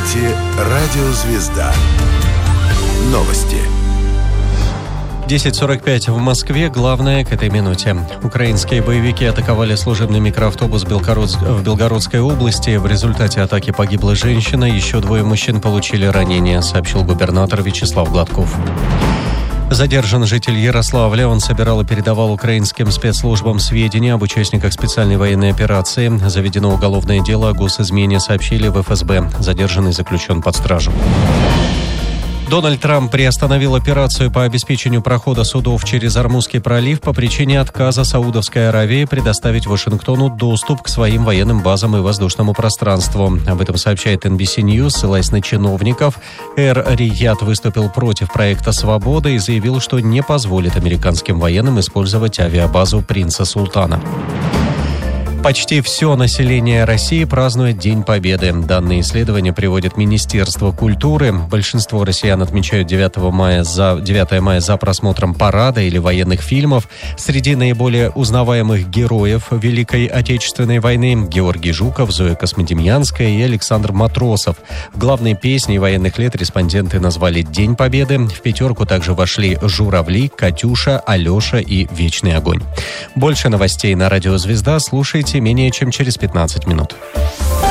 слушаете «Радио Звезда». Новости. 10:45 в Москве. Главное к этой минуте. Украинские боевики атаковали служебный микроавтобус в Белгородской области. В результате атаки погибла женщина. Еще 2 мужчин получили ранения, сообщил губернатор Вячеслав Гладков. Задержан житель Ярославля. Он собирал и передавал украинским спецслужбам сведения об участниках специальной военной операции. Заведено уголовное дело о госизмене, сообщили в ФСБ. Задержанный заключен под стражу. Дональд Трамп приостановил операцию по обеспечению прохода судов через Ормузский пролив по причине отказа Саудовской Аравии предоставить Вашингтону доступ к своим военным базам и воздушному пространству. Об этом сообщает NBC News, ссылаясь на чиновников. Эр-Рияд выступил против проекта «Свобода» и заявил, что не позволит американским военным использовать авиабазу «Принца Султана». Почти все население России празднует День Победы. Данные исследования приводит Министерство культуры. Большинство россиян отмечают 9 мая за просмотром парада или военных фильмов. Среди наиболее узнаваемых героев Великой Отечественной войны Георгий Жуков, Зоя Космодемьянская и Александр Матросов. Главной песней военных лет респонденты назвали «День Победы». В пятерку также вошли «Журавли», «Катюша», «Алеша» и «Вечный огонь». Больше новостей на Радио Звезда слушайте менее чем через 15 минут.